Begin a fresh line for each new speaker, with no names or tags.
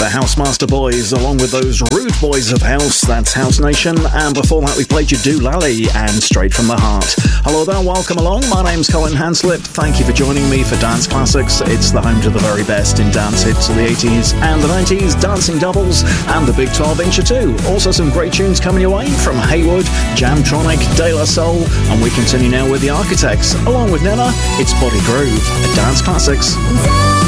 the Housemaster Boys, along with those rude boys of house, that's House Nation, and before that we played you Doolally and Straight From The Heart. Hello there, welcome along, my name's Colin Hanslip, thank you for joining me for Dance Classics. It's the home to the very best in dance hits of the 80s and the 90s, dancing doubles, and the big 12-incher too. Also some great tunes coming your way from Haywood, Jamtronic, De La Soul, and we continue now with the Architects. Along with Nena, it's Body Groove at Dance Classics.